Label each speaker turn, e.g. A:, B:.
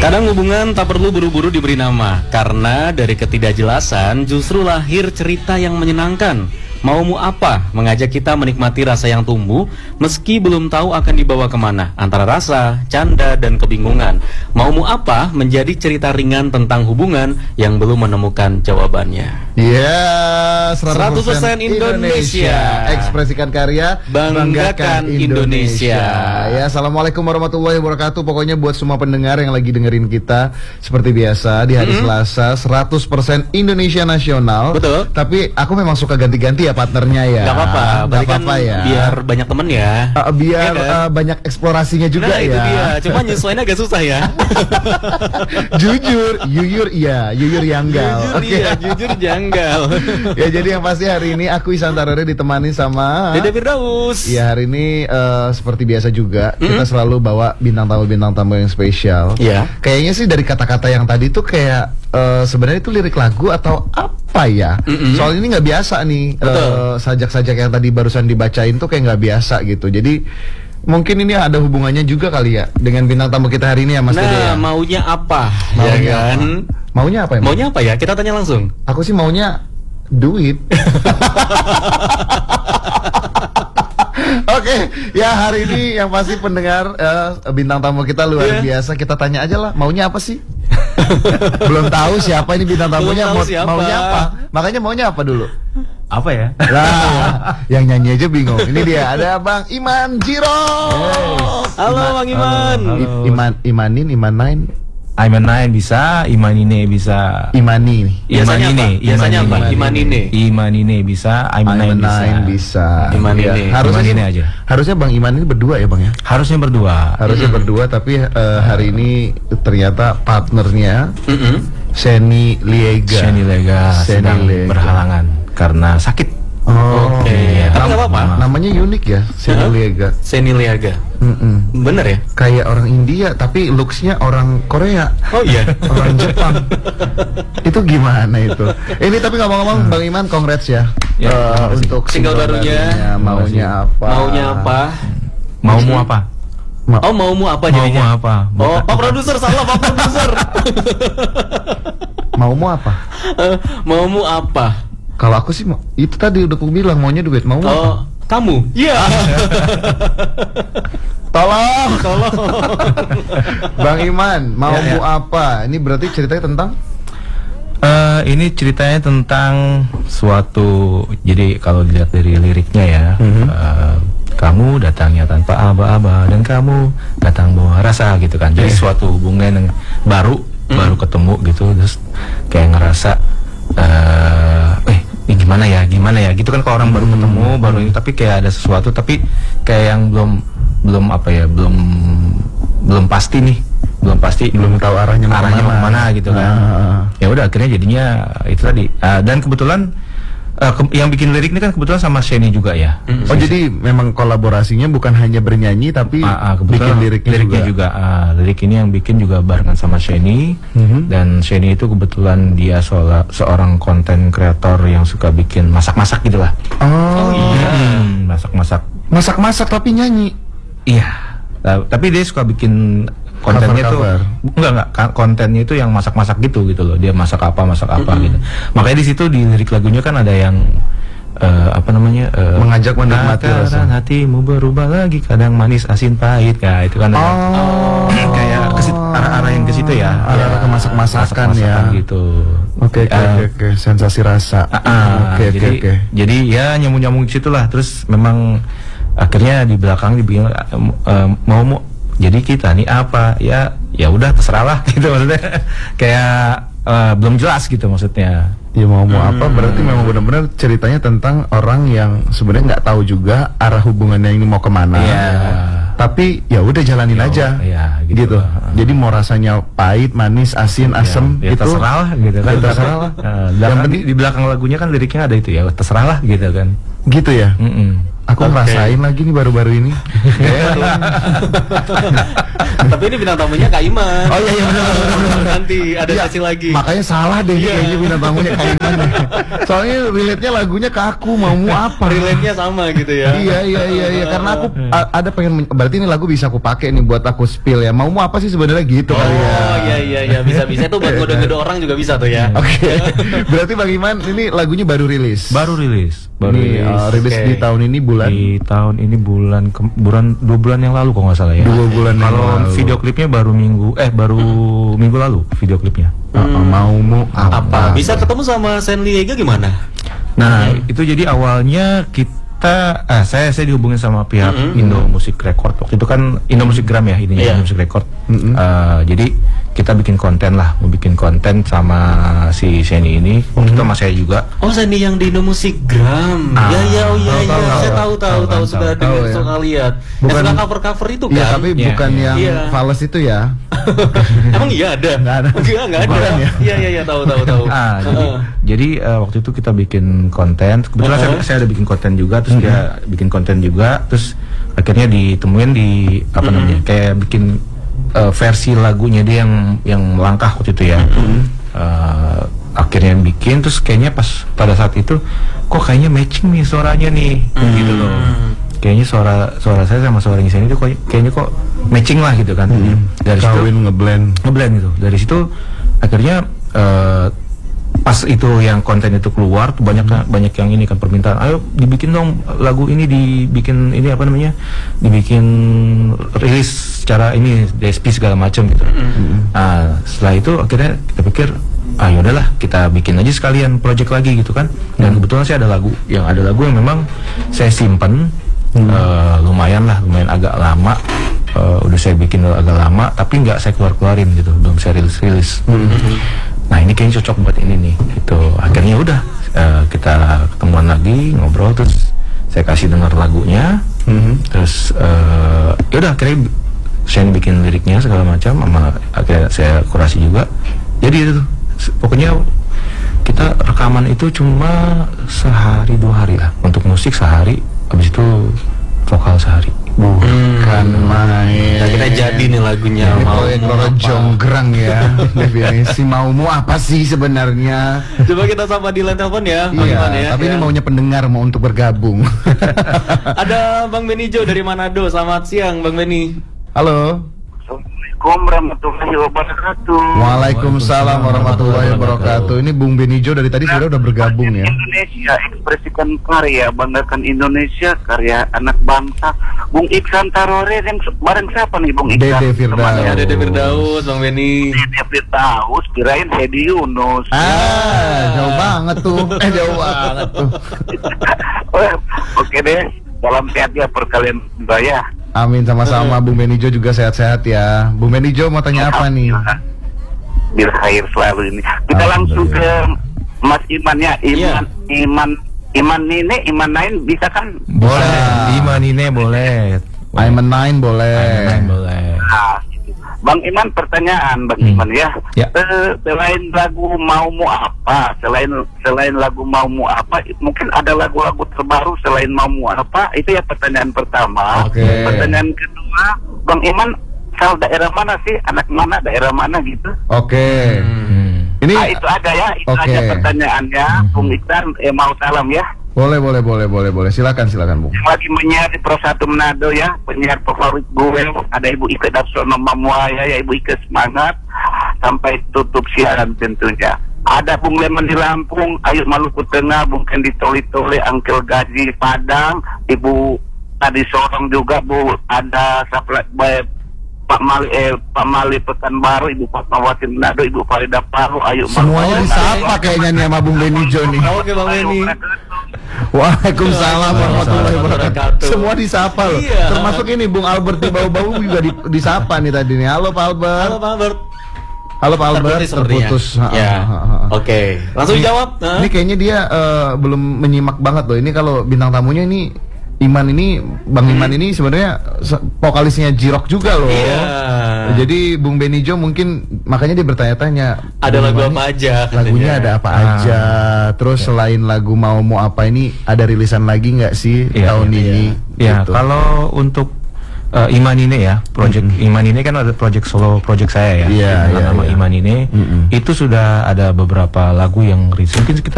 A: Kadang hubungan tak perlu buru-buru diberi nama, karena dari ketidakjelasan justru lahir cerita yang menyenangkan. Maumu apa? Mengajak kita menikmati rasa yang tumbuh, meski belum tahu akan dibawa kemana, antara rasa, canda, dan kebingungan. Maumu apa? Menjadi cerita ringan tentang hubungan yang belum menemukan jawabannya.
B: Ya,
A: 100% Indonesia.
B: Ekspresikan karya,
A: banggakan Indonesia.
B: Ya, assalamualaikum warahmatullahi wabarakatuh. Pokoknya buat semua pendengar yang lagi dengerin kita, seperti biasa di hari Selasa 100% Indonesia nasional.
A: Betul.
B: Tapi aku memang suka ganti-ganti ya partnernya ya.
A: Gak apa-apa,
B: gak apa-apa ya.
A: Biar banyak temen ya.
B: Biar
A: Ya kan?
B: banyak eksplorasinya juga
A: Nah,
B: ya.
A: itu dia. Cuma nyesuainya agak susah ya.
B: Jujur, yuyur iya, yuyur yanggal.
A: Jujur iya, jujur janggal.
B: Ya, jadi yang pasti hari ini aku Ihsan Tarore ditemani sama
A: Dede Firdaus.
B: ya, hari ini seperti biasa juga kita selalu bawa bintang tamu yang spesial.
A: Iya.
B: Kayaknya sih dari kata-kata yang tadi tuh kayak sebenarnya itu lirik lagu atau apa ya? Soal ini nggak biasa nih. Sajak-sajak yang tadi barusan dibacain tuh kayak nggak biasa gitu. Jadi mungkin ini ada hubungannya juga kali ya dengan bintang tamu kita hari ini ya, Mas Dede ya.
A: Maunya apa?
B: Maunya
A: Ya kan?
B: apa? Maunya apa ya? Mas?
A: Maunya apa ya? Kita tanya langsung.
B: Aku sih maunya duit. Oke, ya hari ini yang pasti pendengar bintang tamu kita luar biasa. Kita tanya aja lah, maunya apa sih? Belum tahu siapa ini bintang tamunya,
A: Belum tahu siapa.
B: maunya apa? Makanya maunya apa dulu?
C: Apa ya?
B: Lah, yang nyanyi aja bingung. Ini dia, ada Bang Iman Jiro.
A: Halo Bang Iman.
C: Halo.
B: Imanain,
C: Iman bisa, Imanine bisa.
B: Imani nih.
A: Biasanya apa? Biasanya apa? Imanine.
C: Imanine bisa, Imanain bisa.
B: Ya,
A: Imanine.
B: harusnya
C: Imanine aja.
B: Harusnya Bang Iman ini berdua ya, Bang ya?
C: Harusnya berdua.
B: Harusnya berdua, tapi hari ini ternyata partnernya Seni Liega.
C: Sheni Lega sedang berhalangan karena sakit.
B: Oh,
A: Oke.
B: iya.
A: Tapi nggak apa-apa.
B: Namanya unik ya, Seni Liega.
A: Seni Liaga. Bener ya?
B: Kayak orang India, tapi looksnya orang Korea.
A: Oh iya.
B: Orang Jepang. Itu gimana itu? Ini tapi ngomong-ngomong, Bang Iman, congrats ya,
C: Ya, terima kasih.
B: untuk
A: Single barunya.
B: Maunya apa?
A: Maunya apa?
C: Maumu apa?
A: Oh, maumu apa
C: Maumu
A: jadinya?
C: apa?
A: Oh, Pak Produser salah, Pak Produser.
B: Maumu apa?
A: Maumu apa?
B: Kalau aku sih itu tadi udah aku bilang maunya duit. Maumu apa?
A: Oh, kamu? Iya.
B: Tolong,
A: Tolong.
B: Bang Iman, maumu
C: Ya.
B: apa? Ini berarti ceritanya tentang
C: Ini ceritanya tentang suatu. Jadi kalau dilihat dari liriknya ya, kamu datangnya tanpa aba-aba dan kamu datang bawa rasa gitu kan. Jadi suatu hubungan yang baru ketemu gitu, terus kayak ngerasa ini gimana ya gitu kan, kalau orang baru ketemu baru ini, tapi kayak ada sesuatu tapi kayak yang belum pasti nih, belum
B: tahu arahnya mau
C: kemana gitu kan. Ya udah akhirnya jadinya itu tadi. Dan kebetulan yang bikin lirik ini kan kebetulan sama Sheni juga ya.
B: Oh, jadi memang kolaborasinya bukan hanya bernyanyi tapi bikin liriknya juga.
C: Lirik ini yang bikin juga barengan sama Sheni. Dan Sheni itu kebetulan dia seorang konten kreator yang suka bikin masak-masak gitu lah.
B: Oh, masak-masak tapi nyanyi.
C: Iya. Tapi dia suka bikin kontennya tuh
B: Cover.
C: enggak kontennya itu yang masak-masak gitu loh. Dia masak apa gitu. Makanya di situ di lirik lagunya kan ada yang
B: Mengajak menikmati rasa.
C: hatimu berubah lagi, kadang manis asin pahit, kayak itu kan ada kayak arah-arah yang ke situ ya.
B: Arah ke masak-masakan ya.
C: Gitu.
B: Oke, sensasi rasa. Oke.
C: Jadi ya nyambung-nyambung di situ lah. Terus memang akhirnya di belakang dibilang mau jadi kita nih apa ya udah terserah lah gitu, maksudnya kayak belum jelas gitu maksudnya.
B: Ya mau apa berarti memang benar-benar ceritanya tentang orang yang sebenarnya nggak tahu juga arah hubungannya ini mau kemana.
C: Iya.
B: Tapi ya udah jalanin aja.
C: Iya,
B: gitu. Jadi mau rasanya pahit, manis, asin, asem
C: ya,
B: itu
C: terserah lah gitu kan.
B: Ya, terserah lah.
C: Yang penting di belakang lagunya kan liriknya ada itu ya, terserah lah gitu kan.
B: Gitu ya. Aku ngerasain lagi nih baru-baru ini.
A: Tapi ini bintang tamunya Kak Iman.
B: Oh iya benar.
A: Nanti ada sesi lagi.
B: Makanya salah deh kayaknya bintang tamunya Kak Iman. Soalnya relate-nya lagunya ke aku, maumu apa?
A: Relate-nya sama gitu ya.
B: Iya. Karena aku ada pengen, berarti ini lagu bisa aku pakai nih buat aku spill ya. Maumu apa sih sebenarnya gitu kali ya.
A: Oh iya bisa tuh buat ngode-ngode orang juga bisa tuh ya.
B: Oke. Berarti Bang Iman ini lagunya baru rilis. Ini rilis di tahun ini
C: di tahun ini bulan 2 bulan yang lalu kalau nggak salah ya.
B: 2 bulan yang
C: kalau
B: lalu.
C: video klipnya baru minggu lalu video klipnya.
B: Maumu apa?
A: Bisa ketemu sama Senliega gimana?
C: Nah itu jadi awalnya saya dihubungin sama pihak Indo Music Record. Waktu itu kan Indo Music Gram ya ininya, Indo Music Record. Jadi kita bikin konten sama si Seni ini. Waktu itu sama saya juga.
A: Oh, Seni yang di Indo Music Gram. Iya. Saya tahu sudah dengar suka lihat. Yang suka cover itu kan.
B: Iya, tapi bukan yang Fales itu ya.
A: Emang iya ada?
B: Nggak ada.
A: Nggak ada. Iya, tahu.
C: Jadi waktu itu kita bikin konten. Kebetulan saya ada bikin konten juga, terus dia bikin konten juga, terus akhirnya ditemuin di kayak bikin versi lagunya dia yang melangkah waktu itu ya. Akhirnya bikin, terus kayaknya pada saat itu kok kayaknya matching nih suaranya nih, gitu loh. Kayaknya suara saya sama suaranya Seni itu kayaknya kok matching lah gitu kan. Dari situ
B: ngeblend
C: gitu. Dari situ akhirnya pas itu yang konten itu keluar tuh banyak yang ini kan permintaan, ayo dibikin dong lagu ini, dibikin rilis secara ini DSP segala macam gitu. Nah setelah itu akhirnya kita pikir yaudahlah kita bikin aja sekalian project lagi gitu kan. Dan kebetulan sih ada lagu yang memang saya simpen lumayan agak lama. Udah saya bikin agak lama tapi nggak saya keluarin gitu, belum saya rilis. Nah ini kayaknya cocok buat ini nih gitu. Akhirnya udah kita ketemuan lagi, ngobrol, terus saya kasih dengar lagunya. Terus yaudah akhirnya saya bikin liriknya segala macam, sama akhirnya saya kurasi juga. Jadi itu pokoknya kita rekaman itu cuma sehari 2 hari lah. Untuk musik sehari, habis itu vokal sehari.
B: Bukan main.
A: Nah, kita jadi nih lagunya.
B: Ini proyek Roro Jonggrang ya. Definisi maumu apa sih sebenarnya?
A: Coba kita sapa di line telepon ya.
B: Iya, tapi ini maunya pendengar mau untuk bergabung.
A: Ada Bang Benijo dari Manado. Selamat siang Bang Beni.
B: Halo.
D: Assalamualaikum warahmatullahi wabarakatuh.
B: Waalaikumsalam warahmatullahi wabarakatuh. Ini Bung Benijo dari tadi sudah bergabung ya.
D: Indonesia, ekspresikan karya, banggakan Indonesia, karya anak bangsa. Bung Iksan Tarore yang bareng siapa nih Bung Iksan?
B: Dede Firdaus.
A: Ya, Dede Firdaus, Bang Beni.
D: Dede Firdaus, kirain Hedi Yunus.
B: Jauh banget tuh. Jauh banget tuh.
D: Oke deh, salam sehat ya perkalian saya.
B: Amin, sama-sama. Bung Benijo juga sehat-sehat ya. Bung Benijo mau tanya apa nih?
D: Bil khair selalu ini. Kita langsung ke Mas Iman ya. Iman Nine, Iman Nain bisa kan?
C: Boleh. Iman Nine boleh.
B: Iman Nain boleh.
D: Nah, Bang Iman, pertanyaan Bang Iman ya. Selain lagu Maumu Apa, selain lagu Maumu Apa, mungkin ada lagu-lagu terbaru selain Maumu Apa? Itu ya pertanyaan pertama. Pertanyaan kedua, Bang Iman asal daerah mana sih? Anak mana? Daerah mana gitu?
B: Ini
D: itu ada ya, itu aja pertanyaannya. Bung Iksan mau salam ya.
B: Boleh. Silakan Bung.
D: Yang lagi menyiar di Pro 1 Manado ya, penyiar favorit gue ada Ibu Ike Darsono Mamuaya ya, Ibu Ike semangat sampai tutup siaran tentunya. Ada Bung Leman di Lampung, Ayu Maluku Tengah, Bung Kendi Toli-Toli, Angkel Gaji Padang, Ibu tadi Sorong juga Bu, ada Pak Mali Pekanbaru, Ibu Fatmawati Manado, Ibu Farida Paru, Ayu
B: semuanya disapa kayaknya nih sama Bung Benijo nih.
A: Oke Bang Beni.
B: Waalaikumsalam warahmatullahi wabarakatuh. Semua disapa loh. Termasuk ini Bung Albert di bau-bau juga disapa nih tadi nih. Halo Pak Albert. Halo Pak Albert. Terputus.
A: Ya. Oke. Langsung dijawab.
B: Ini kayaknya dia belum menyimak banget loh. Ini kalau bintang tamunya ini Iman ini, Bang Iman ini sebenarnya vokalisnya J-Rock juga loh.
A: Iya.
B: Jadi Bung Benny Jo mungkin makanya dia bertanya-tanya.
A: Ada
B: Bung
A: lagu
B: Iman
A: apa
B: ini
A: aja?
B: Lagunya
A: katanya.
B: ada apa aja? Terus selain lagu Mau Apa ini ada rilisan lagi nggak sih tahun ini?
C: Ya,
B: Gitu.
C: kalau untuk Iman ini ya, project Iman ini kan ada project solo project saya ya.
B: Iya,
C: dengan
B: iya,
C: nama
B: iya.
C: Iman ini itu sudah ada beberapa lagu yang rilis mungkin sekitar